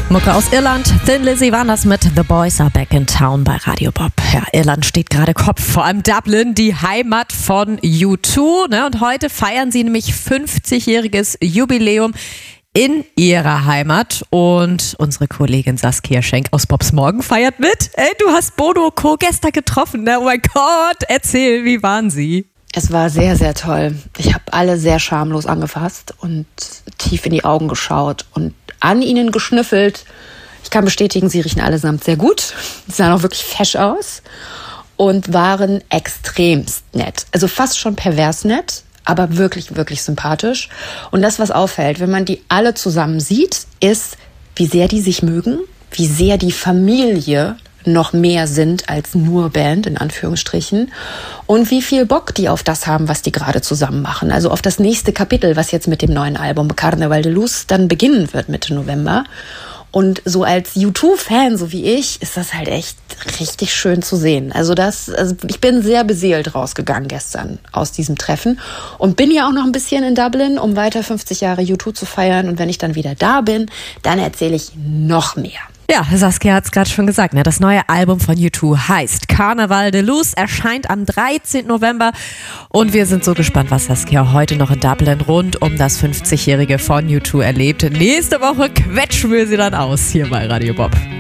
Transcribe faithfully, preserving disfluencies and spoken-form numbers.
Mucke aus Irland. Thin Lizzy waren das mit The Boys Are Back in Town bei Radio Bob. Ja, Irland steht gerade Kopf, vor allem Dublin, die Heimat von U zwei. Ne? Und heute feiern sie nämlich fünfzigjähriges Jubiläum in ihrer Heimat. Und unsere Kollegin Saskia Schenk aus Bobs Morgen feiert mit. Ey, du hast Bono Co. gestern getroffen. Ne? Oh mein Gott, erzähl, wie waren sie? Es war sehr, sehr toll. Ich habe alle sehr schamlos angefasst und tief in die Augen geschaut und an ihnen geschnüffelt. Ich kann bestätigen, sie riechen allesamt sehr gut. Sie sahen auch wirklich fesch aus und waren extremst nett. Also fast schon pervers nett, aber wirklich, wirklich sympathisch. Und das, was auffällt, wenn man die alle zusammen sieht, ist, wie sehr die sich mögen, wie sehr die Familie noch mehr sind als nur Band, in Anführungsstrichen. Und wie viel Bock die auf das haben, was die gerade zusammen machen. Also auf das nächste Kapitel, was jetzt mit dem neuen Album Carnaval de Luz dann beginnen wird Mitte November. Und so als U zwei Fan, so wie ich, ist das halt echt richtig schön zu sehen. Also das, also ich bin sehr beseelt rausgegangen gestern aus diesem Treffen und bin ja auch noch ein bisschen in Dublin, um weiter fünfzig Jahre U zwei zu feiern. Und wenn ich dann wieder da bin, dann erzähle ich noch mehr. Ja, Saskia hat es gerade schon gesagt, ne? Das neue Album von U zwei heißt Carnaval de Luz, erscheint am dreizehnten November und wir sind so gespannt, was Saskia heute noch in Dublin rund um das fünfzigjährige von U zwei erlebt. Nächste Woche quetschen wir sie dann aus hier bei Radio Bob.